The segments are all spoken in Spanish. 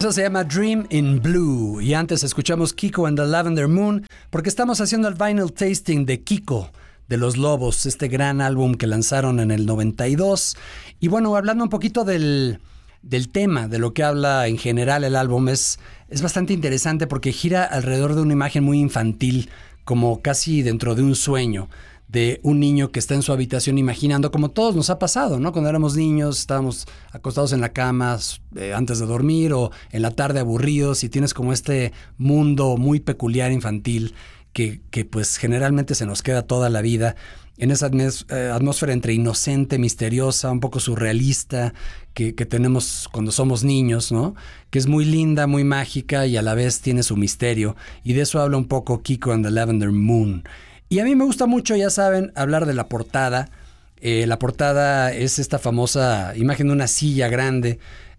Eso se llama Dream in Blue. Y antes escuchamos Kiko and the Lavender Moon, porque estamos haciendo el vinyl tasting de Kiko, de Los Lobos, este gran álbum que lanzaron en el 92. Y bueno, hablando un poquito del tema, de lo que habla en general el álbum, es bastante interesante porque gira alrededor de una imagen muy infantil, como casi dentro de un sueño, de un niño que está en su habitación imaginando, como todos nos ha pasado, ¿no? Cuando éramos niños, estábamos acostados en la cama antes de dormir o en la tarde aburridos y tienes como este mundo muy peculiar infantil que pues generalmente se nos queda toda la vida en esa atmósfera entre inocente, misteriosa, un poco surrealista que tenemos cuando somos niños, ¿no? Que es muy linda, muy mágica y a la vez tiene su misterio. Y de eso habla un poco Kiko and the Lavender Moon. Y a mí me gusta mucho, ya saben, hablar de la portada. La portada es esta famosa imagen de una silla grande,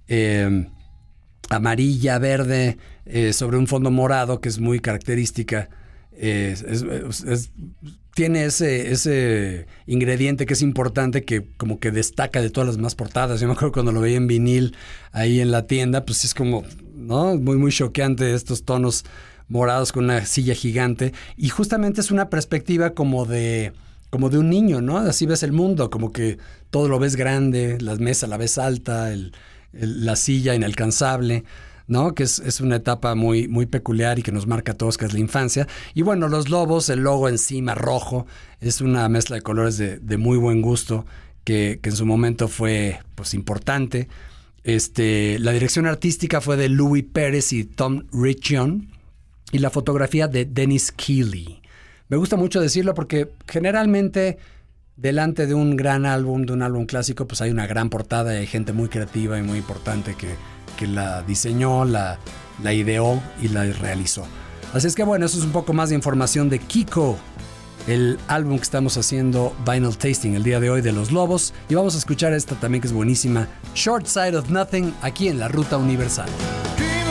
amarilla, verde, sobre un fondo morado, que es muy característica. Tiene ese ingrediente que es importante, que como que destaca de todas las demás portadas. Yo me acuerdo cuando lo veía en vinil ahí en la tienda, pues es como, ¿no? Muy, muy choqueante estos tonos morados con una silla gigante. Y justamente es una perspectiva como de un niño, ¿no? Así ves el mundo, como que todo lo ves grande, la mesa la ves alta, la silla inalcanzable, ¿no? Que es una etapa muy, muy peculiar y que nos marca a todos, que es la infancia. Y bueno, Los Lobos, el logo encima rojo, es una mezcla de colores de muy buen gusto, que en su momento fue pues importante. La dirección artística fue de Louis Pérez y Tom Riccion, y la fotografía de Dennis Keeley. Me gusta mucho decirlo porque generalmente delante de un gran álbum, de un álbum clásico, pues hay una gran portada y hay gente muy creativa y muy importante que la diseñó, la ideó y la realizó. Así es que bueno, eso es un poco más de información de Kiko, el álbum que estamos haciendo vinyl tasting el día de hoy de Los Lobos. Y vamos a escuchar esta también que es buenísima, Short Side of Nothing, aquí en La Ruta Universal.